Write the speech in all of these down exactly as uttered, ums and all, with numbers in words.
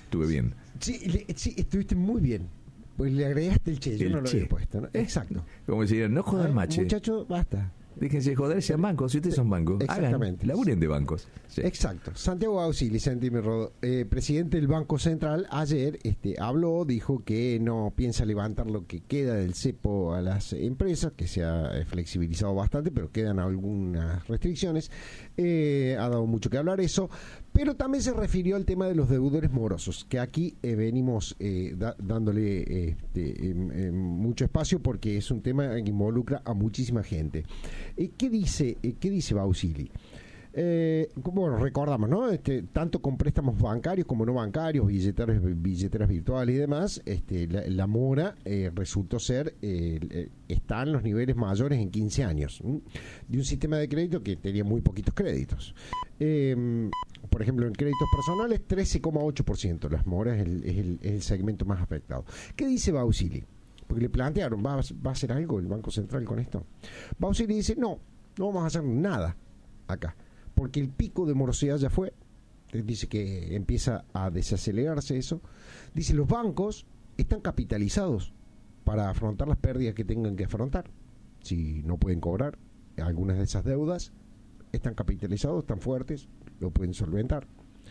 Estuve bien. Sí, le, sí, estuviste muy bien. Pues le agregaste el che, yo El no lo che. había puesto, ¿no? Exacto. Como decir, no jodan mache. Muchachos, basta. Déjense de joder, sean bancos. Si ustedes son bancos, Exactamente. hagan, laburen de bancos. Sí. Exacto. Santiago Auxili, Sentime Rodo, eh, presidente del Banco Central, ayer este, habló, dijo que no piensa levantar lo que queda del cepo a las empresas, que se ha eh, flexibilizado bastante, pero quedan algunas restricciones. Eh, ha dado mucho que hablar eso, pero también se refirió al tema de los deudores morosos, que aquí eh, venimos eh, da, dándole eh, este, eh, mucho espacio porque es un tema que involucra a muchísima gente. Eh, ¿Qué dice, eh, qué dice Bausili? Eh, bueno, recordamos, ¿no? Este, tanto con préstamos bancarios como no bancarios, billeteras, billeteras virtuales y demás, este, la, la mora eh, resultó ser, eh, eh, está en los niveles mayores en quince años, ¿m? de un sistema de crédito que tenía muy poquitos créditos. Eh, por ejemplo, en créditos personales, trece coma ocho por ciento. Las moras es el, es, el, es el segmento más afectado. ¿Qué dice Bausili? Porque le plantearon, ¿va, ¿va a hacer algo el Banco Central con esto? Bausili dice, no, no vamos a hacer nada acá, porque el pico de morosidad ya fue. Dice que empieza a desacelerarse eso. Dice, los bancos están capitalizados para afrontar las pérdidas que tengan que afrontar. Si no pueden cobrar algunas de esas deudas, están capitalizados, están fuertes, lo pueden solventar.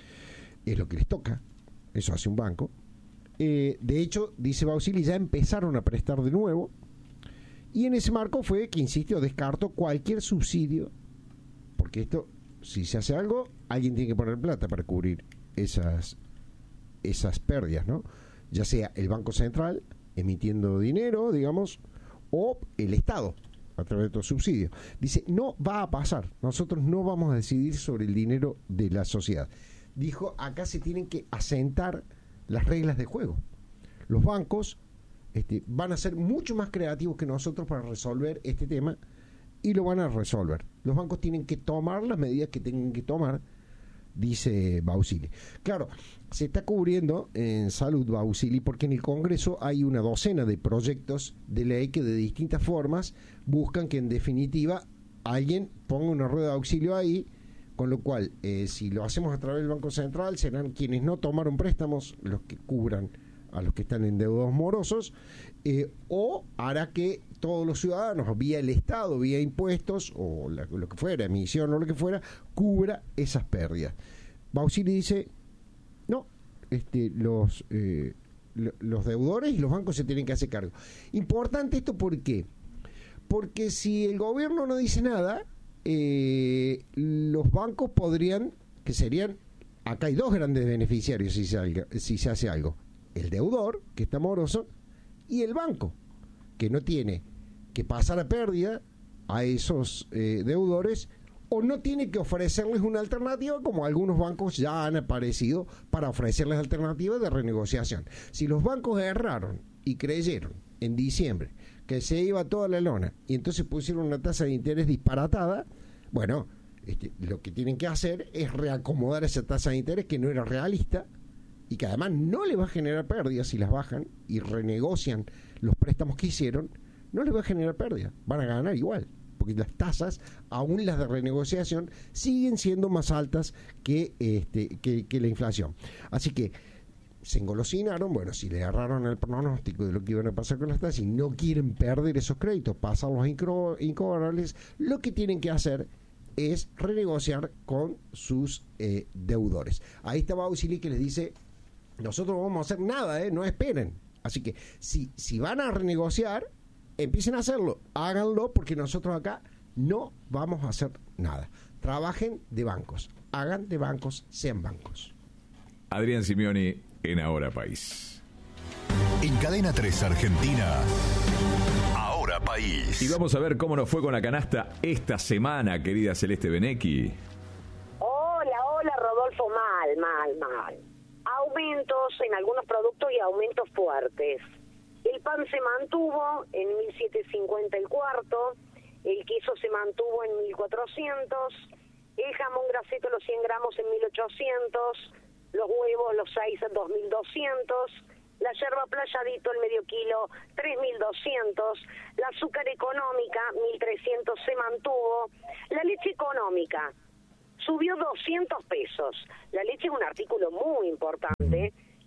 Es lo que les toca, eso hace un banco. Eh, de hecho, dice Bausili, ya empezaron a prestar de nuevo, y en ese marco fue que, insistió, descartó cualquier subsidio, porque esto, si se hace algo, alguien tiene que poner plata para cubrir esas, esas pérdidas, ¿no? Ya sea el Banco Central emitiendo dinero, digamos, o el Estado a través de estos subsidios. Dice, no va a pasar, nosotros no vamos a decidir sobre el dinero de la sociedad. Dijo, acá se tienen que asentar las reglas de juego. Los bancos este, van a ser mucho más creativos que nosotros para resolver este tema, y lo van a resolver. Los bancos tienen que tomar las medidas que tengan que tomar, dice Bausili. Claro, se está cubriendo en salud Bausili porque en el Congreso hay una docena de proyectos de ley que de distintas formas buscan que en definitiva alguien ponga una rueda de auxilio ahí. Con lo cual, eh, si lo hacemos a través del Banco Central, serán quienes no tomaron préstamos los que cubran a los que están endeudados morosos, eh, o hará que todos los ciudadanos, vía el Estado, vía impuestos, o la, lo que fuera, emisión o lo que fuera, cubra esas pérdidas. Bausili dice, no, este, los, eh, lo, los deudores y los bancos se tienen que hacer cargo. Importante esto, ¿por qué? Porque si el gobierno no dice nada, Eh, los bancos podrían, que serían, acá hay dos grandes beneficiarios si se, si se hace algo: el deudor, que está moroso, y el banco, que no tiene que pasar a pérdida a esos eh, deudores, o no tiene que ofrecerles una alternativa, como algunos bancos ya han aparecido para ofrecerles alternativas de renegociación. Si los bancos erraron y creyeron en diciembre que se iba toda la lona y entonces pusieron una tasa de interés disparatada, bueno, este, lo que tienen que hacer es reacomodar esa tasa de interés que no era realista y que además no le va a generar pérdidas si las bajan y renegocian los préstamos que hicieron. No les va a generar pérdidas, van a ganar igual, porque las tasas, aún las de renegociación, siguen siendo más altas que, este, que, que la inflación. Así que se engolosinaron, bueno, si le agarraron el pronóstico de lo que iban a pasar con las tasas y no quieren perder esos créditos, pasan los incobrables, lo que tienen que hacer es renegociar con sus eh, deudores. Ahí está Bausili, que les dice, nosotros no vamos a hacer nada, ¿eh? No esperen. Así que si, si van a renegociar, empiecen a hacerlo, háganlo, porque nosotros acá no vamos a hacer nada. Trabajen de bancos, hagan de bancos, sean bancos. Adrián Simeoni en Ahora País. En Cadena tres Argentina, Ahora País. Y vamos a ver cómo nos fue con la canasta esta semana, querida Celeste Benecchi. Hola, hola Rodolfo, mal, mal, mal. Aumentos en algunos productos y aumentos fuertes. El pan se mantuvo en mil setecientos cincuenta el cuarto, el queso se mantuvo en mil cuatrocientos, el jamón graseto los cien gramos en mil ochocientos, los huevos los seis en dos mil doscientos, la yerba playadito el medio kilo tres mil doscientos, la azúcar económica mil trescientos se mantuvo, la leche económica subió doscientos pesos. La leche es un artículo muy importante y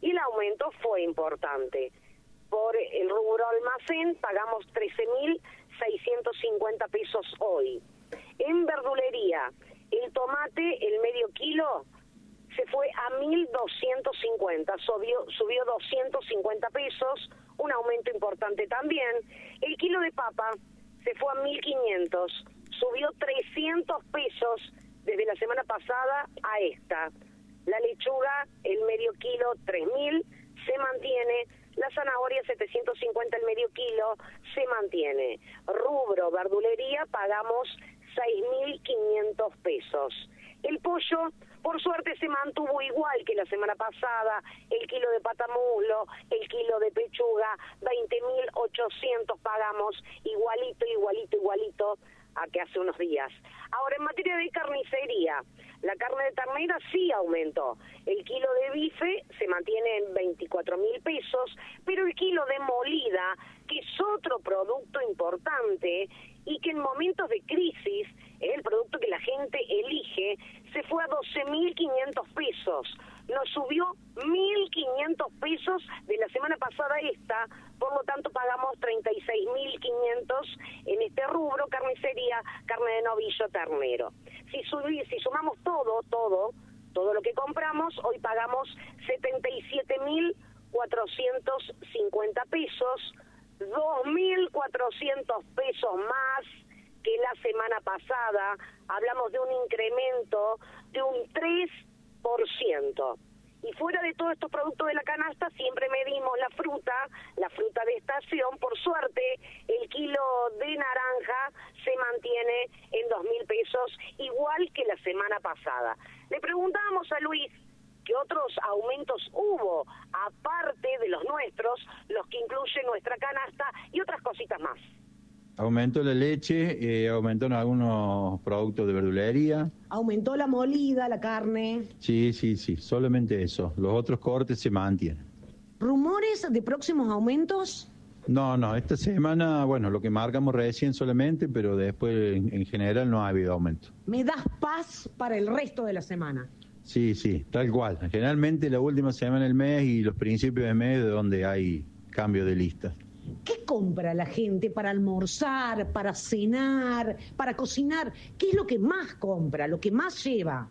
aumento fue importante. Por el rubro almacén pagamos trece mil seiscientos cincuenta pesos hoy. En verdulería, el tomate, el medio kilo, se fue a mil doscientos cincuenta, subió, subió doscientos cincuenta pesos, un aumento importante también. El kilo de papa se fue a mil quinientos, subió trescientos pesos desde la semana pasada a esta. La lechuga, el medio kilo, tres mil, se mantiene. La zanahoria, setecientos cincuenta el medio kilo, se mantiene. Rubro, verdulería, pagamos seis mil quinientos pesos. El pollo, por suerte, se mantuvo igual que la semana pasada. El kilo de patamuslo, el kilo de pechuga, veinte mil ochocientos pagamos, igualito, igualito, igualito a que hace unos días. Ahora, en materia de carnicería, la carne de ternera sí aumentó. El kilo de bife se mantiene en veinticuatro mil pesos, pero el kilo de molida, que es otro producto importante y que en momentos de crisis es el producto que la gente elige, se fue a doce mil quinientos pesos. Nos subió mil quinientos pesos de la semana pasada a esta, por lo tanto pagamos treinta y seis mil quinientos en este rubro, carnicería, carne de novillo, ternero. Si, subí, si sumamos todo, todo, todo lo que compramos, hoy pagamos setenta y siete mil cuatrocientos cincuenta pesos, dos mil cuatrocientos pesos más que la semana pasada. Hablamos de un incremento de un tres por ciento. Y fuera de todos estos productos de la canasta, siempre medimos la fruta, la fruta de estación. Por suerte, el kilo de naranja se mantiene en dos mil pesos, igual que la semana pasada. Le preguntábamos a Luis qué otros aumentos hubo, aparte de los nuestros, los que incluyen nuestra canasta y otras cositas más. Aumentó la leche, eh, aumentó algunos productos de verdulería. Aumentó la molida, la carne. Sí, sí, sí, solamente eso. Los otros cortes se mantienen. ¿Rumores de próximos aumentos? No, no, esta semana, bueno, lo que marcamos recién solamente, pero después en, en general no ha habido aumento. ¿Me das paz para el resto de la semana? Sí, sí, tal cual. Generalmente la última semana del mes y los principios de mes de donde hay cambio de listas. ¿Qué compra la gente para almorzar, para cenar, para cocinar? ¿Qué es lo que más compra, lo que más lleva?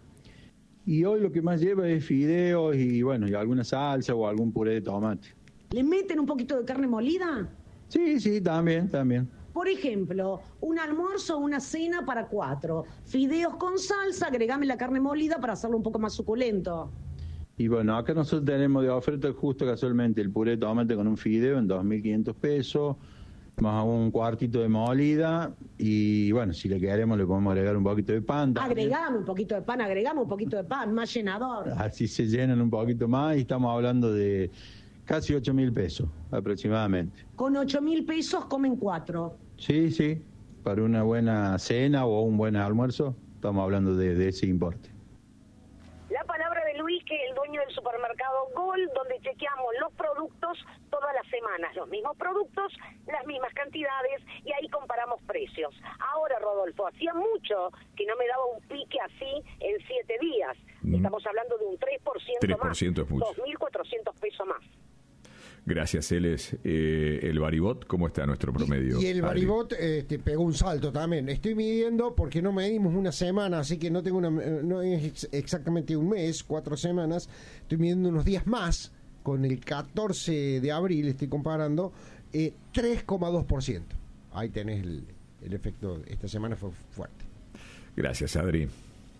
Y hoy lo que más lleva es fideos y bueno, y alguna salsa o algún puré de tomate. ¿Le meten un poquito de carne molida? Sí, sí, también, también. Por ejemplo, un almuerzo o una cena para cuatro. Fideos con salsa, agregame la carne molida para hacerlo un poco más suculento. Y bueno, acá nosotros tenemos de oferta justo casualmente el puré de tomate con un fideo en dos mil quinientos pesos, más un cuartito de molida, y bueno, si le queremos le podemos agregar un poquito de pan también. Agregame un poquito de pan, agregame un poquito de pan, más llenador. Así se llenan un poquito más y estamos hablando de casi ocho mil pesos aproximadamente. Con ocho mil pesos comen cuatro. Sí, sí, para una buena cena o un buen almuerzo estamos hablando de, de ese importe. La palabra de Luis, que es el dueño del supermercado Gol, donde chequeamos los productos todas las semanas, los mismos productos, las mismas cantidades, y ahí comparamos precios. Ahora, Rodolfo, hacía mucho que no me daba un pique así en siete días. Mm. Estamos hablando de un tres por ciento, tres por ciento más, es mucho. dos mil cuatrocientos pesos más. Gracias, Celes. Eh, el Baribot, ¿cómo está nuestro promedio? Y, y el Baribot este, pegó un salto también. Estoy midiendo porque no medimos una semana, así que no tengo una, no es exactamente un mes, cuatro semanas. Estoy midiendo unos días más. Con el catorce de abril estoy comparando eh, tres coma dos por ciento. Ahí tenés el, el efecto. Esta semana fue fuerte. Gracias, Adri.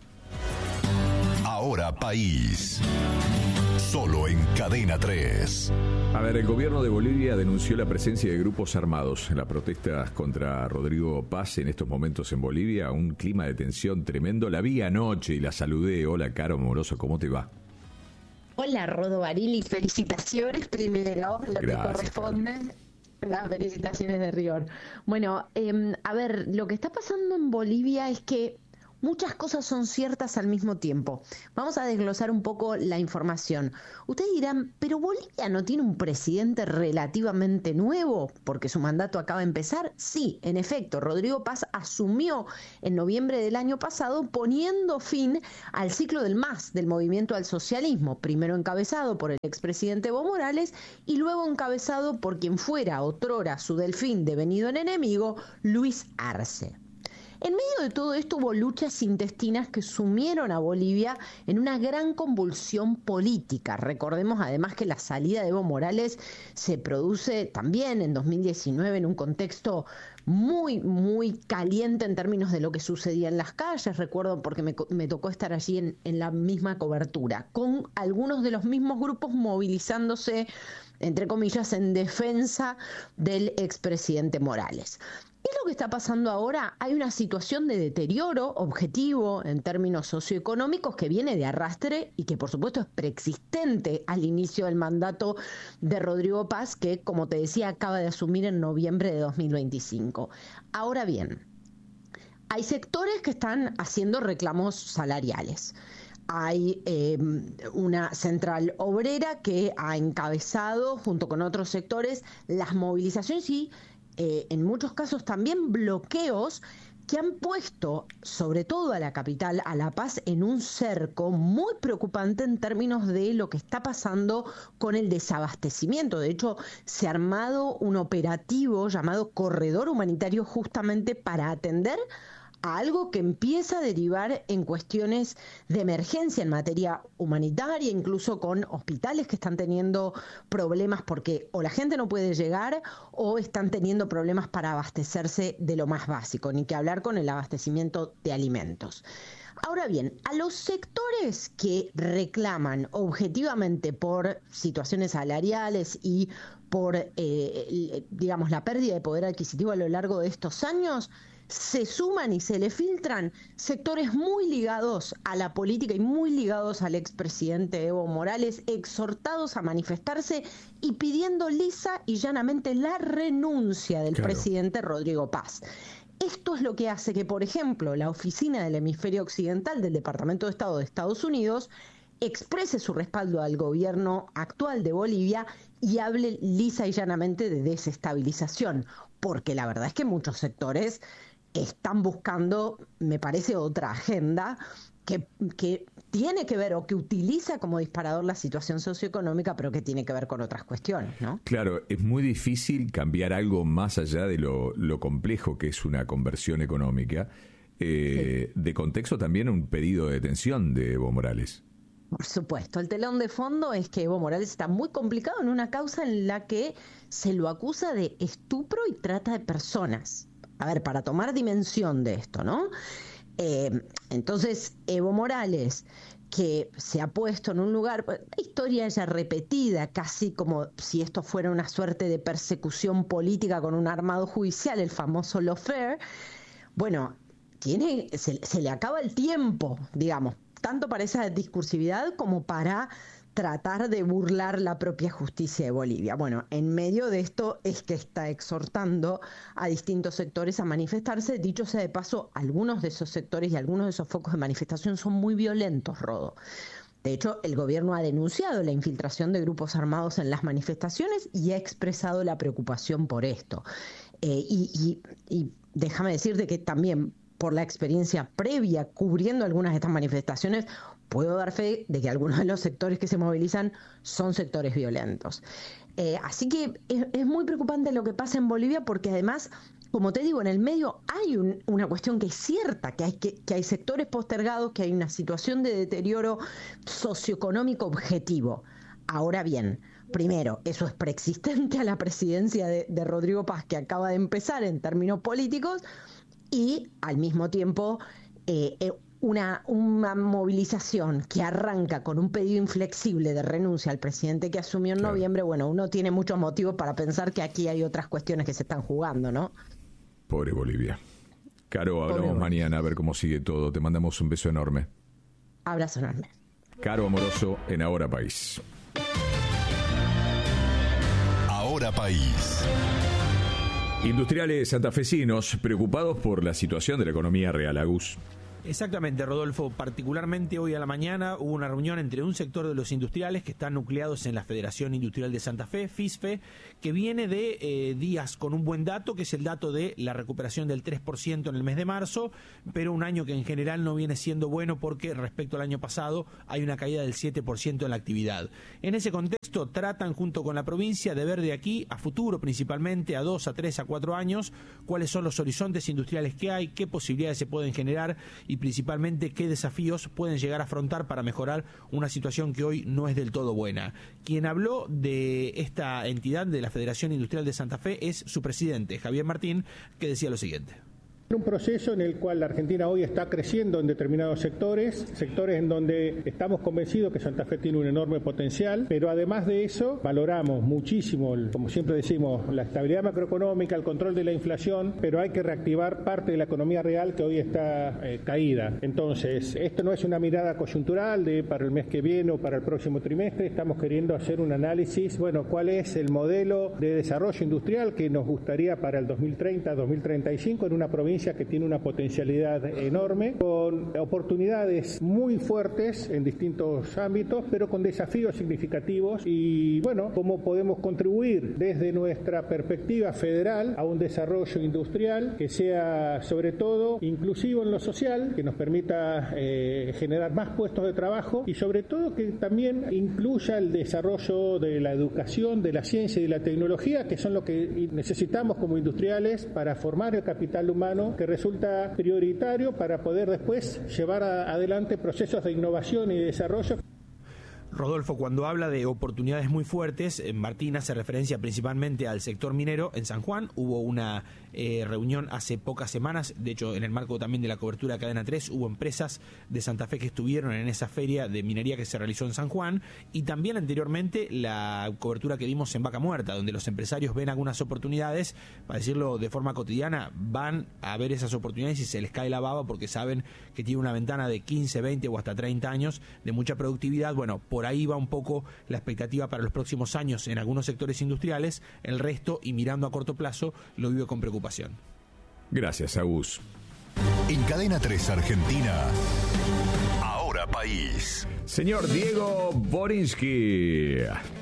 Ahora País. Solo en Cadena tres. A ver, el gobierno de Bolivia denunció la presencia de grupos armados en las protestas contra Rodrigo Paz en estos momentos en Bolivia. Un clima de tensión tremendo. La vi anoche y la saludé. Hola, Caro Moroso, ¿cómo te va? Hola, Rodo Barili. Felicitaciones primero, lo Gracias, que corresponde. Las felicitaciones de rigor. Bueno, eh, a ver, lo que está pasando en Bolivia es que muchas cosas son ciertas al mismo tiempo. Vamos a desglosar un poco la información. Ustedes dirán, pero Bolivia no tiene un presidente relativamente nuevo porque su mandato acaba de empezar. Sí, en efecto, Rodrigo Paz asumió en noviembre del año pasado poniendo fin al ciclo del M A S, del Movimiento al Socialismo, primero encabezado por el expresidente Evo Morales y luego encabezado por quien fuera otrora su delfín devenido en enemigo, Luis Arce. En medio de todo esto hubo luchas intestinas que sumieron a Bolivia en una gran convulsión política. Recordemos además que la salida de Evo Morales se produce también en dos mil diecinueve en un contexto muy, muy caliente en términos de lo que sucedía en las calles. Recuerdo porque me, me tocó estar allí en, en la misma cobertura, con algunos de los mismos grupos movilizándose, entre comillas, en defensa del expresidente Morales. ¿Qué es lo que está pasando ahora? Hay una situación de deterioro objetivo en términos socioeconómicos que viene de arrastre y que por supuesto es preexistente al inicio del mandato de Rodrigo Paz, que como te decía acaba de asumir en noviembre de dos mil veinticinco. Ahora bien, hay sectores que están haciendo reclamos salariales. Hay eh, una central obrera que ha encabezado junto con otros sectores las movilizaciones y Eh, en muchos casos también bloqueos que han puesto sobre todo a la capital, a La Paz, en un cerco muy preocupante en términos de lo que está pasando con el desabastecimiento. De hecho, se ha armado un operativo llamado Corredor Humanitario justamente para atender a algo que empieza a derivar en cuestiones de emergencia en materia humanitaria, incluso con hospitales que están teniendo problemas porque o la gente no puede llegar o están teniendo problemas para abastecerse de lo más básico, ni que hablar con el abastecimiento de alimentos. Ahora bien, a los sectores que reclaman objetivamente por situaciones salariales y por, eh, digamos, la pérdida de poder adquisitivo a lo largo de estos años, se suman y se le filtran sectores muy ligados a la política y muy ligados al expresidente Evo Morales, exhortados a manifestarse y pidiendo lisa y llanamente la renuncia del Claro. presidente Rodrigo Paz. Esto es lo que hace que, por ejemplo, la oficina del hemisferio occidental del Departamento de Estado de Estados Unidos exprese su respaldo al gobierno actual de Bolivia y hable lisa y llanamente de desestabilización, porque la verdad es que muchos sectores están buscando, me parece, otra agenda que, que tiene que ver o que utiliza como disparador la situación socioeconómica, pero que tiene que ver con otras cuestiones, ¿no? Claro, es muy difícil cambiar algo más allá de lo, lo complejo que es una conversión económica. Eh, sí. De contexto también un pedido de detención de Evo Morales. Por supuesto, el telón de fondo es que Evo Morales está muy complicado en una causa en la que se lo acusa de estupro y trata de personas. A ver, para tomar dimensión de esto, ¿no? Eh, entonces, Evo Morales, que se ha puesto en un lugar, una historia ya repetida, casi como si esto fuera una suerte de persecución política con un armado judicial, el famoso lawfare, bueno, tiene, se, se le acaba el tiempo, digamos, tanto para esa discursividad como para tratar de burlar la propia justicia de Bolivia. Bueno, en medio de esto es que está exhortando a distintos sectores a manifestarse. Dicho sea de paso, algunos de esos sectores y algunos de esos focos de manifestación son muy violentos, Rodo. De hecho, el gobierno ha denunciado la infiltración de grupos armados en las manifestaciones y ha expresado la preocupación por esto. Eh, y, y, y déjame decirte que también, por la experiencia previa cubriendo algunas de estas manifestaciones, puedo dar fe de que algunos de los sectores que se movilizan son sectores violentos. Eh, así que es, es muy preocupante lo que pasa en Bolivia porque además, como te digo, en el medio hay un, una cuestión que es cierta, que hay, que, que hay sectores postergados, que hay una situación de deterioro socioeconómico objetivo. Ahora bien, primero, eso es preexistente a la presidencia de, de Rodrigo Paz, que acaba de empezar en términos políticos, y al mismo tiempo eh, eh, Una, una movilización que arranca con un pedido inflexible de renuncia al presidente que asumió en claro. noviembre, bueno, uno tiene muchos motivos para pensar que aquí hay otras cuestiones que se están jugando, ¿no? Pobre Bolivia. Caro, hablamos Pobre mañana a ver cómo sigue todo. Te mandamos un beso enorme. Abrazo enorme. Caro Amoroso en Ahora País. Ahora País. Industriales santafesinos preocupados por la situación de la economía real, Agus. Exactamente, Rodolfo. Particularmente hoy a la mañana hubo una reunión entre un sector de los industriales que están nucleados en la Federación Industrial de Santa Fe, FISFE, que viene de eh, días con un buen dato, que es el dato de la recuperación del tres por ciento en el mes de marzo, pero un año que en general no viene siendo bueno porque respecto al año pasado hay una caída del siete por ciento en la actividad. En ese contexto tratan junto con la provincia de ver de aquí a futuro, principalmente a dos, a tres, a cuatro años, cuáles son los horizontes industriales que hay, qué posibilidades se pueden generar y principalmente qué desafíos pueden llegar a afrontar para mejorar una situación que hoy no es del todo buena. Quien habló de esta entidad de la Federación Industrial de Santa Fe es su presidente, Javier Martín, que decía lo siguiente. Un proceso en el cual la Argentina hoy está creciendo en determinados sectores, sectores en donde estamos convencidos que Santa Fe tiene un enorme potencial, pero además de eso valoramos muchísimo, como siempre decimos, la estabilidad macroeconómica, el control de la inflación, pero hay que reactivar parte de la economía real que hoy está eh, caída. Entonces, esto no es una mirada coyuntural de para el mes que viene o para el próximo trimestre, estamos queriendo hacer un análisis, bueno, cuál es el modelo de desarrollo industrial que nos gustaría para el dos mil treinta, dos mil treinta y cinco en una provincia que tiene una potencialidad enorme, con oportunidades muy fuertes en distintos ámbitos, pero con desafíos significativos y, bueno, cómo podemos contribuir desde nuestra perspectiva federal a un desarrollo industrial que sea, sobre todo, inclusivo en lo social, que nos permita eh, generar más puestos de trabajo y, sobre todo, que también incluya el desarrollo de la educación, de la ciencia y de la tecnología, que son lo que necesitamos como industriales para formar el capital humano que resulta prioritario para poder después llevar a, adelante procesos de innovación y de desarrollo. Rodolfo, cuando habla de oportunidades muy fuertes, Martín hace referencia principalmente al sector minero en San Juan. Hubo una eh, reunión hace pocas semanas, de hecho en el marco también de la cobertura de Cadena tres, hubo empresas de Santa Fe que estuvieron en esa feria de minería que se realizó en San Juan, y también anteriormente la cobertura que dimos en Vaca Muerta, donde los empresarios ven algunas oportunidades, para decirlo de forma cotidiana, van a ver esas oportunidades y se les cae la baba porque saben que tiene una ventana de quince, veinte o hasta treinta años de mucha productividad. Bueno, por ahí va un poco la expectativa para los próximos años en algunos sectores industriales, el resto, y mirando a corto plazo, lo vive con preocupación. Gracias, Agus. En Cadena tres Argentina, Ahora País. Señor Diego Borinsky.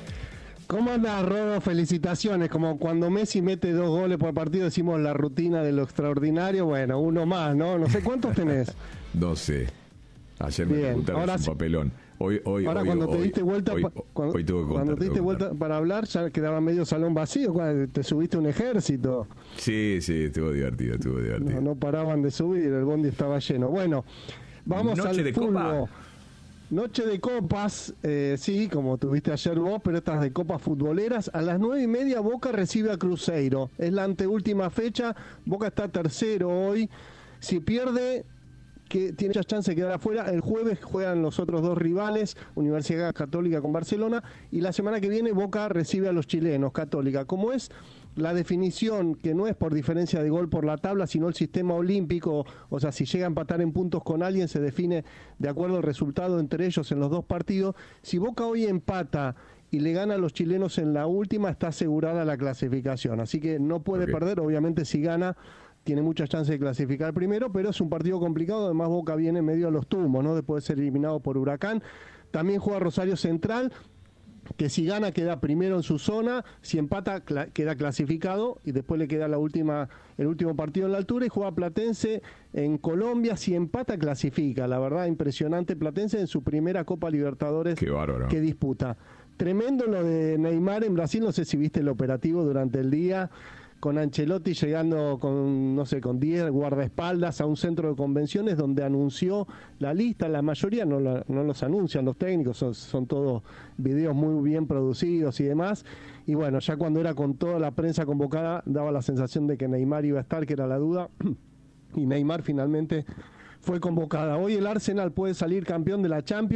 ¿Cómo anda, Rodo? Felicitaciones. Como cuando Messi mete dos goles por partido, decimos la rutina de lo extraordinario. Bueno, uno más, ¿no? No sé cuántos tenés. No sé. Ayer me preguntaron un papelón. Hoy, hoy, Ahora hoy, cuando hoy, te diste vuelta, hoy, pa, cuando, hoy tuve que cuando contar, te diste vuelta para hablar, ya quedaba medio salón vacío. Te subiste un ejército. Sí, sí, estuvo divertido, estuvo divertido. No, no paraban de subir, el bondi estaba lleno. Bueno, vamos Noche al de fútbol. copa. Noche de copas, eh, sí, como tuviste ayer vos, pero estas de copas futboleras. A las nueve y media Boca recibe a Cruzeiro. Es la anteúltima fecha. Boca está tercero hoy. Si pierde, que tiene muchas chances de quedar afuera. El jueves juegan los otros dos rivales, Universidad Católica con Barcelona, y la semana que viene Boca recibe a los chilenos, Católica. Como es la definición, que no es por diferencia de gol por la tabla, sino el sistema olímpico, o sea, si llega a empatar en puntos con alguien, se define de acuerdo al resultado entre ellos en los dos partidos. Si Boca hoy empata y le gana a los chilenos en la última, está asegurada la clasificación, así que no puede okay. perder. Obviamente si gana tiene muchas chances de clasificar primero, pero es un partido complicado. Además Boca viene medio a los tumbos, ¿no? Después de ser eliminado por Huracán. También juega Rosario Central, que si gana queda primero en su zona, si empata cl- queda clasificado, y después le queda la última, el último partido en la altura. Y juega Platense en Colombia, si empata clasifica. La verdad, impresionante Platense en su primera Copa Libertadores que disputa. Tremendo lo de Neymar en Brasil. No sé si viste el operativo durante el día, con Ancelotti llegando con, no sé, con diez guardaespaldas a un centro de convenciones donde anunció la lista. La mayoría no, la, no los anuncian los técnicos, son, son todos videos muy bien producidos y demás. Y bueno, ya cuando era con toda la prensa convocada, daba la sensación de que Neymar iba a estar, que era la duda, y Neymar finalmente fue convocada. Hoy el Arsenal puede salir campeón de la Champions,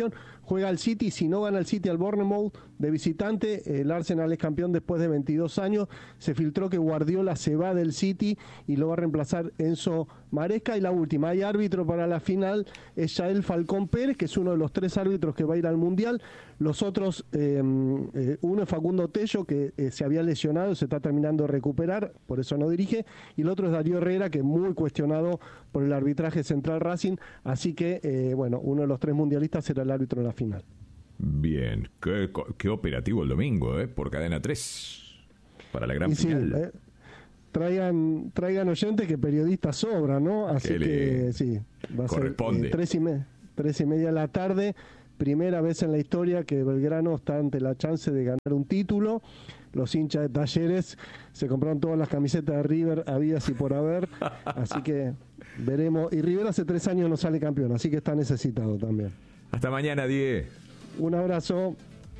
juega el City, si no gana el City al Bournemouth de visitante, el Arsenal es campeón después de veintidós años. Se filtró que Guardiola se va del City y lo va a reemplazar Enzo Maresca. Y la última, hay árbitro para la final, es Yael Falcón Pérez, que es uno de los tres árbitros que va a ir al Mundial. Los otros, eh, eh, uno es Facundo Tello, que eh, se había lesionado, se está terminando de recuperar, por eso no dirige, y el otro es Darío Herrera, que es muy cuestionado por el arbitraje Central Racing, así que, eh, bueno, uno de los tres mundialistas será el árbitro en la final. Bien, qué, qué operativo el domingo, ¿eh? Por Cadena tres, para la gran y final. Sí, eh, traigan, traigan oyentes que periodistas sobran, ¿no? Así que que sí, va a corresponde. ser eh, tres, y me, tres y media de la tarde, primera vez en la historia que Belgrano está ante la chance de ganar un título. Los hinchas de Talleres se compraron todas las camisetas de River habidas y por haber, así que veremos. Y River hace tres años no sale campeón, así que está necesitado también. Hasta mañana, Diego. Un abrazo.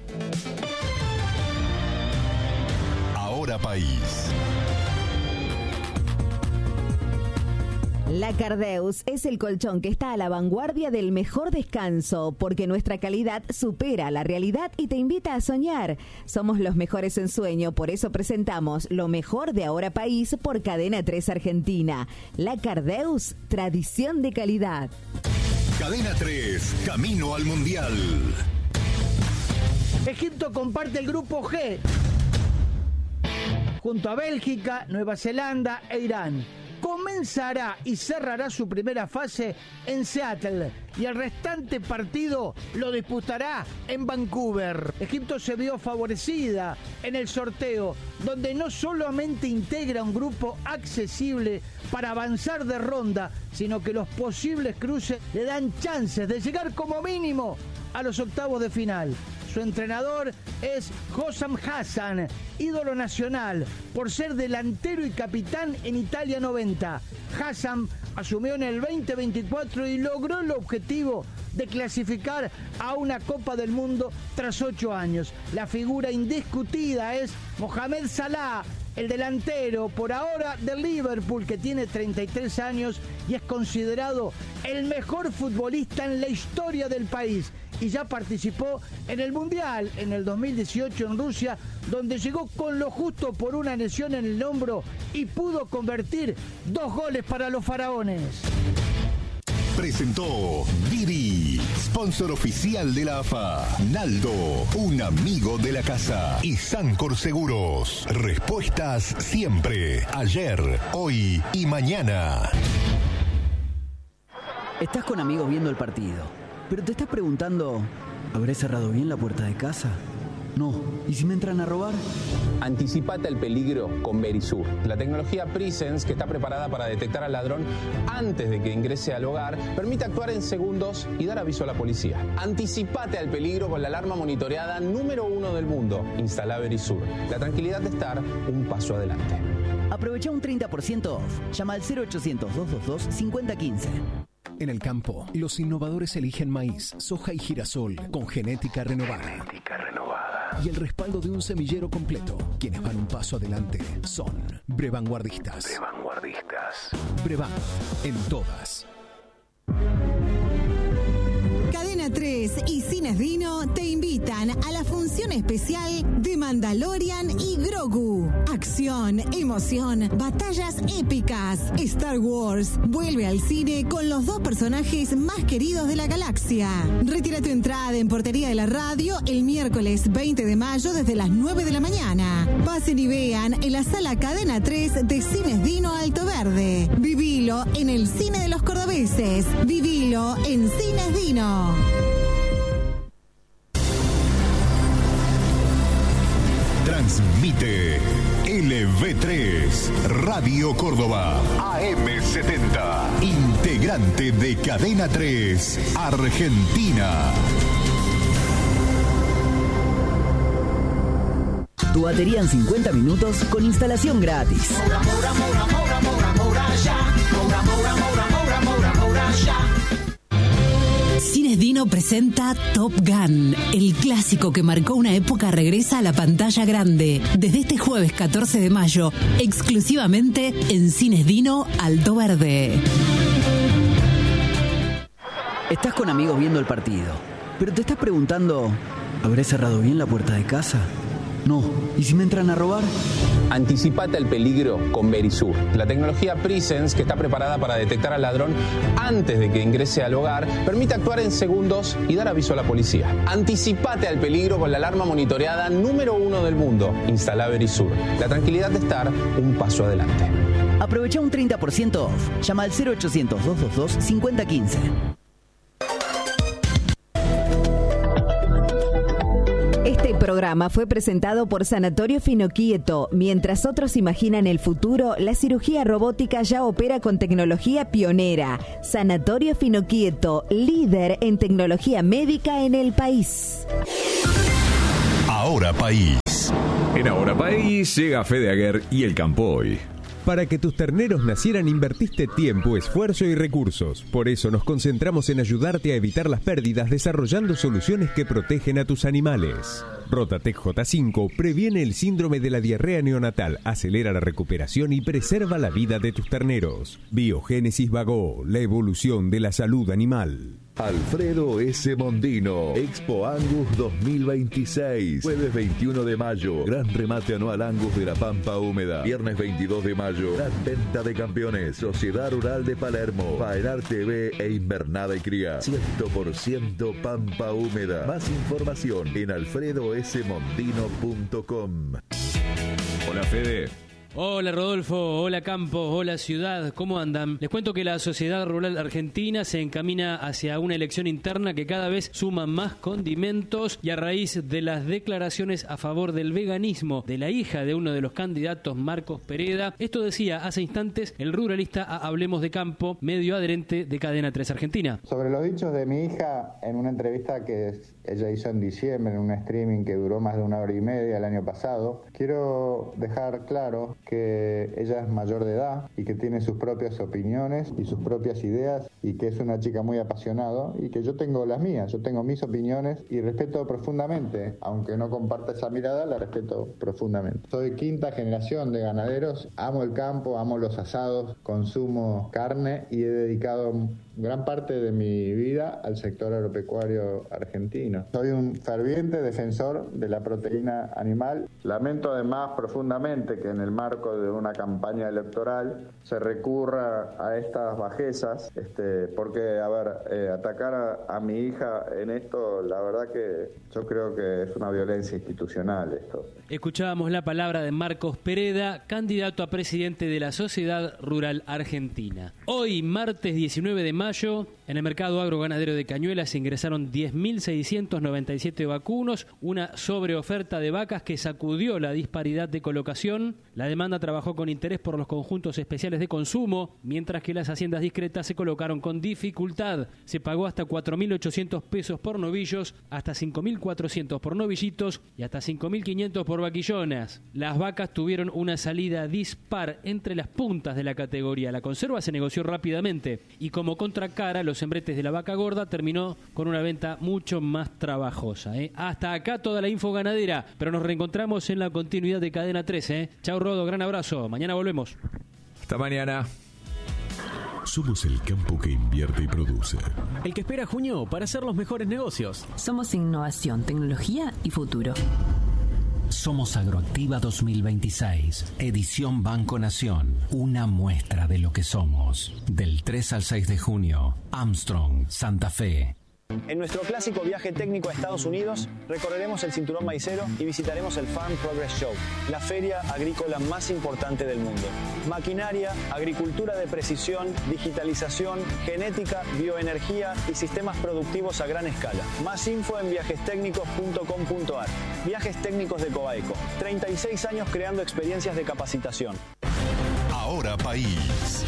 Ahora País. La Cardeus es el colchón que está a la vanguardia del mejor descanso, porque nuestra calidad supera la realidad y te invita a soñar. Somos los mejores en sueño, por eso presentamos lo mejor de Ahora País por Cadena tres Argentina. La Cardeus, tradición de calidad. Cadena tres, camino al Mundial. Egipto comparte el grupo G junto a Bélgica, Nueva Zelanda e Irán. Comenzará y cerrará su primera fase en Seattle y el restante partido lo disputará en Vancouver. Egipto se vio favorecida en el sorteo, donde no solamente integra un grupo accesible para avanzar de ronda, sino que los posibles cruces le dan chances de llegar como mínimo a los octavos de final. Su entrenador es Hossam Hassan, ídolo nacional, por ser delantero y capitán en Italia noventa. Hassan asumió en el veinte veinticuatro y logró el objetivo de clasificar a una Copa del Mundo tras ocho años. La figura indiscutida es Mohamed Salah, el delantero por ahora del Liverpool, que tiene treinta y tres años y es considerado el mejor futbolista en la historia del país. Y ya participó en el Mundial en el dos mil dieciocho en Rusia, donde llegó con lo justo por una lesión en el hombro y pudo convertir dos goles para los faraones. Presentó Didi, sponsor oficial de la A F A. Naldo, un amigo de la casa. Y Sancor Seguros, respuestas siempre, ayer, hoy y mañana. Estás con amigos viendo el partido, pero te estás preguntando, ¿habré cerrado bien la puerta de casa? No. ¿Y si me entran a robar? Anticipate al peligro con Verisur, la tecnología Presence que está preparada para detectar al ladrón antes de que ingrese al hogar, permite actuar en segundos y dar aviso a la policía. Anticipate al peligro con la alarma monitoreada número uno del mundo. Instala Verisur, la tranquilidad de estar un paso adelante. Aprovecha un treinta por ciento off. Llama al cero ochocientos, doscientos veintidós, cincuenta quince. En el campo, los innovadores eligen maíz, soja y girasol con genética renovada. Genética renovada. Y el respaldo de un semillero completo. Quienes van un paso adelante son Brevanguardistas. Brevanguardistas. Brevan, en todas. Cadena tres y Cines Dino te invitan a la función especial de Mandalorian y Grogu. Acción, emoción, batallas épicas. Star Wars vuelve al cine con los dos personajes más queridos de la galaxia. Retira tu entrada en Portería de la Radio el miércoles veinte de mayo desde las nueve de la mañana. Pasen y vean en la sala Cadena tres de Cines Dino Alto Verde. Vivilo en el cine de los cordobeses. Vivilo en Cines Dino. Transmite L V tres Radio Córdoba A M setenta, integrante de Cadena tres Argentina. Tu batería en cincuenta minutos con instalación gratis. Cines Dino presenta Top Gun. El clásico que marcó una época regresa a la pantalla grande. Desde este jueves catorce de mayo, exclusivamente en Cines Dino Alto Verde. Estás con amigos viendo el partido, Pero te estás preguntando, ¿habré cerrado bien la puerta de casa? No. ¿Y si me entran a robar? Anticipate al peligro con Verisur, la tecnología Presence que está preparada para detectar al ladrón antes de que ingrese al hogar, permite actuar en segundos y dar aviso a la policía. Anticipate al peligro con la alarma monitoreada número uno del mundo. Instala Verisur. La tranquilidad de estar un paso adelante. Aprovecha un treinta por ciento off. Llama al cero ochocientos, doscientos veintidós, cincuenta quince. Este programa fue presentado por Sanatorio Finoquieto. Mientras otros imaginan el futuro, la cirugía robótica ya opera con tecnología pionera. Sanatorio Finoquieto, líder en tecnología médica en el país. Ahora País. En Ahora País llega Fede Aguer y el Campo Hoy. Para que tus terneros nacieran invertiste tiempo, esfuerzo y recursos. Por eso nos concentramos en ayudarte a evitar las pérdidas desarrollando soluciones que protegen a tus animales. Rotatec J cinco previene el síndrome de la diarrea neonatal, acelera la recuperación y preserva la vida de tus terneros. Biogénesis Vago, la evolución de la salud animal. Alfredo S. Mondino, Expo Angus dos mil veintiséis, jueves veintiuno de mayo, gran remate anual Angus de la Pampa Húmeda, viernes veintidós de mayo, gran venta de campeones, Sociedad Rural de Palermo, Faenar T V e Invernada y Cría, cien por ciento Pampa Húmeda. Más información en alfredo s mondino punto com. Hola Fede. Hola Rodolfo, hola Campo, hola Ciudad, ¿cómo andan? Les cuento que la Sociedad Rural Argentina se encamina hacia una elección interna que cada vez suma más condimentos y a raíz de las declaraciones a favor del veganismo de la hija de uno de los candidatos, Marcos Pereda. Esto decía hace instantes el ruralista a Hablemos de Campo, medio adherente de Cadena tres Argentina. Sobre los dichos de mi hija, en una entrevista que ella hizo en diciembre, en un streaming que duró más de una hora y media el año pasado, quiero dejar claro que ella es mayor de edad y que tiene sus propias opiniones y sus propias ideas y que es una chica muy apasionada y que yo tengo las mías, yo tengo mis opiniones y respeto profundamente, aunque no comparta esa mirada, la respeto profundamente. Soy quinta generación de ganaderos, amo el campo, amo los asados, consumo carne y he dedicado gran parte de mi vida al sector agropecuario argentino. Soy un ferviente defensor de la proteína animal. Lamento además profundamente que en el marco de una campaña electoral se recurra a estas bajezas, este, porque, a ver, eh, atacar a, a mi hija en esto, la verdad que yo creo que es una violencia institucional esto. Escuchábamos la palabra de Marcos Pereda, candidato a presidente de la Sociedad Rural Argentina. Hoy, martes diecinueve de mayo, en el mercado agroganadero de Cañuelas se ingresaron diez mil seiscientos noventa y siete vacunos, una sobreoferta de vacas que sacudió la disparidad de colocación. La demanda trabajó con interés por los conjuntos especiales de consumo, mientras que las haciendas discretas se colocaron con dificultad. Se pagó hasta cuatro mil ochocientos pesos por novillos, hasta cinco mil cuatrocientos por novillitos y hasta cinco mil quinientos por vaquillonas. Las vacas tuvieron una salida dispar entre las puntas de la categoría. La conserva se negoció rápidamente y como contracara, los hembretes de la vaca gorda terminó con una venta mucho más trabajosa. ¿eh? Hasta acá toda la info ganadera, pero nos reencontramos en la continuidad de Cadena tres. ¿eh? Chau Rodo, gran abrazo. Mañana volvemos. Hasta mañana. Somos el campo que invierte y produce. El que espera junio para hacer los mejores negocios. Somos innovación, tecnología y futuro. Somos Agroactiva dos mil veintiséis, edición Banco Nación. Una muestra de lo que somos. Del tres al seis de junio, Armstrong, Santa Fe. En nuestro clásico viaje técnico a Estados Unidos, recorreremos el cinturón maicero y visitaremos el Farm Progress Show, la feria agrícola más importante del mundo. Maquinaria, agricultura de precisión, digitalización, genética, bioenergía y sistemas productivos a gran escala. Más info en viajes técnicos punto com punto a r. Viajes Técnicos de Coaico. treinta y seis años creando experiencias de capacitación. Ahora País.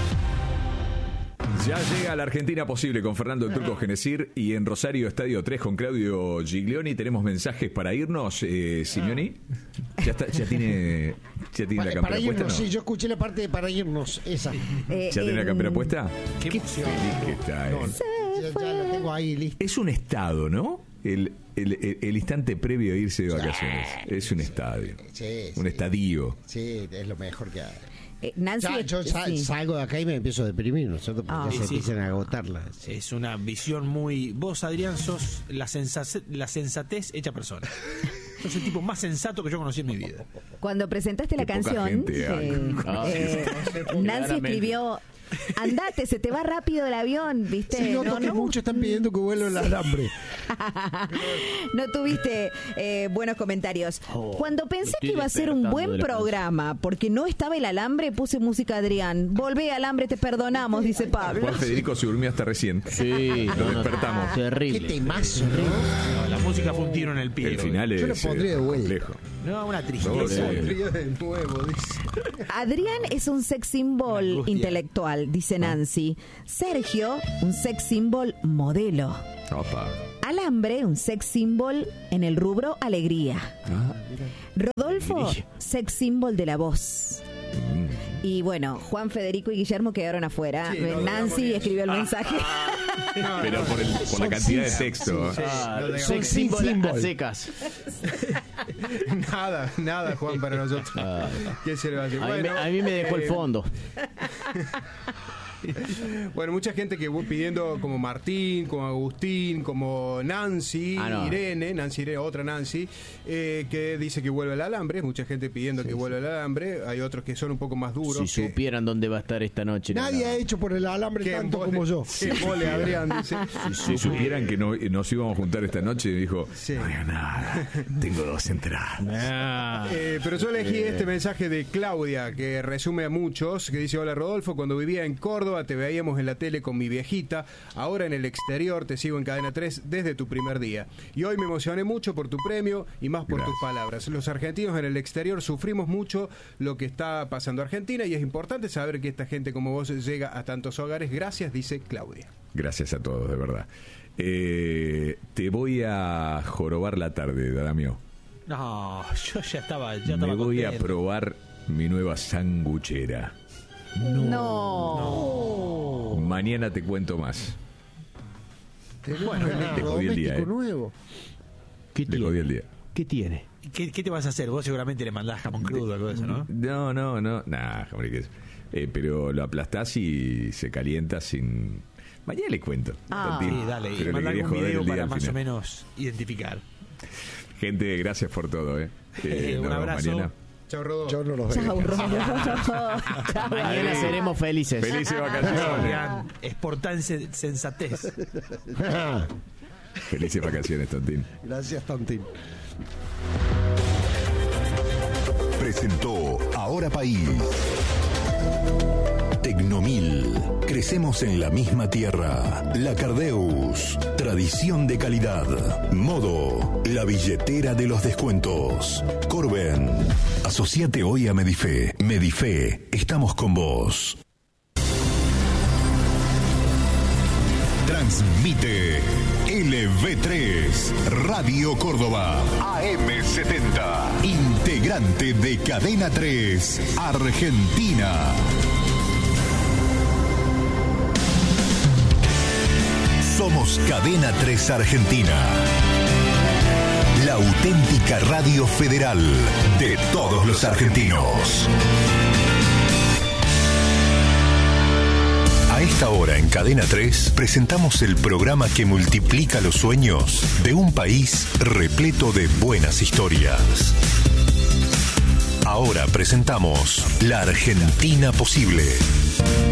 Ya llega la Argentina Posible con Fernando el Turco Genesir y en Rosario Estadio tres con Claudio Giglioni. Tenemos mensajes para irnos, eh, Simeoni. Ya, está, ya tiene, ya tiene para, la campera para irnos, puesta, ¿no? Sí, yo escuché la parte de para irnos, esa. Eh, ¿Ya tiene eh, la campera puesta? Qué emoción. Feliz que está, eh. No, ya, ya lo tengo ahí listo. Es un estado, ¿no? el, el, el, el instante previo a irse de vacaciones. Es un estadio. Sí, un sí. estadio. Sí, es lo mejor que hay. Eh, Nancy, Ya, yo sa- sí. salgo de acá y me empiezo a deprimir, ¿no es cierto? Porque Ah. ya se Sí, sí. empiezan a agotarla. Es una visión muy... Vos, Adrián, sos la, sensa- la sensatez hecha persona. Sos el tipo más sensato que yo conocí en mi vida. Cuando presentaste la Qué poca canción, gente hay. eh, Ah. eh, Nancy escribió: andate, se te va rápido el avión, ¿viste? Sí, noto que muchos están pidiendo que vuelva el alambre. No tuviste eh, buenos comentarios. Oh, Cuando pensé estoy que iba a ser un despertando buen de la programa, porque no estaba el alambre, puse música Adrián. Volvé, alambre, te perdonamos, dice Pablo. Juan Federico se durmió hasta recién. Sí, Lo despertamos. Terrible. Qué temazo, ¿no? No, la música fue un tiro en el pie. El final Yo lo es pondría de eh, vuelta. complejo. No, una No, tristeza. sí. Río de nuevo, dice. Adrián es un sex symbol intelectual, dice Nancy. Sergio, un sex symbol modelo. Opa. Alambre, un sex symbol en el rubro alegría. Ah, Rodolfo, sex symbol de la voz. mm. Y bueno, Juan, Federico y Guillermo quedaron afuera. Sí, no, Nancy no, escribió el ah, mensaje. Pero por, el, por la cantidad de texto. Sí, ¿eh? lo de- Son sex sin symbol a symbol. secas. Nada, nada, Juan, para nosotros. ¿Qué se le va a hacer? A mí me- a mí me dejó el eh, fondo. Bueno, mucha gente que voy pidiendo como Martín, como Agustín, como Nancy, Ah, no. Irene, Nancy Irene, otra Nancy, eh, que dice que vuelve el alambre. Mucha gente pidiendo que vuelva el alambre. Hay otros que son un poco más duros. Si que- supieran dónde va a estar esta noche. Nadie ha hecho por el alambre que tanto embole- como yo. que embole, Adrián, dice. Si supieran que no, nos íbamos a juntar esta noche, dijo, Sí. no haga nada, tengo dos entradas. Ah. Eh, pero yo elegí Eh. este mensaje de Claudia, que resume a muchos, que dice: hola Rodolfo, cuando vivía en Córdoba te veíamos en la tele con mi viejita, ahora en el exterior te sigo en Cadena tres desde tu primer día. Y hoy me emocioné mucho por tu premio y más por Gracias. tus palabras. Los argentinos en el exterior sufrimos mucho lo que está pasando en Argentina y es importante saber que esta gente como vos llega a tantos hogares. Gracias, dice Claudia. Gracias a todos, de verdad. Eh, te voy a jorobar la tarde, Damio. No, yo ya estaba, ya estaba Me voy a contento. probar mi nueva sanguchera. No. Mañana te cuento más. Bueno, te jodí el día, eh. nuevo. ¿Qué Te jodí el día. ¿Qué tiene? ¿Qué, qué te vas a hacer? Vos seguramente le mandás jamón crudo o algo de eso, ¿no? No, no, no. Nah, jamón y queso. Eh, pero lo aplastás y se calienta sin... Mañana le cuento. Ah. Tontín. Sí, dale. Y Pero le mandá quería algún joder video el día para al más final. o menos identificar. Gente, gracias por todo, ¿eh? Eh, nos un vemos abrazo. mañana. Chao, Rodolfo. Yo no los Chau, veo. Rodo. Mañana seremos felices. Felices vacaciones. Adrián, exportá en sen- sensatez. Felices vacaciones, Tontín. Gracias, Tontín. Presentó Ahora País. Tecnomil. Crecemos en la misma tierra. La Cardeus. Tradición de calidad. Modo. La billetera de los descuentos. Corben. Asociate hoy a Medife. Medife. Estamos con vos. Transmite L V tres Radio Córdoba A M setenta, integrante de Cadena tres Argentina. Somos Cadena tres Argentina, la auténtica radio federal de todos los argentinos. A esta hora en Cadena tres presentamos el programa que multiplica los sueños de un país repleto de buenas historias. Ahora presentamos La Argentina Posible.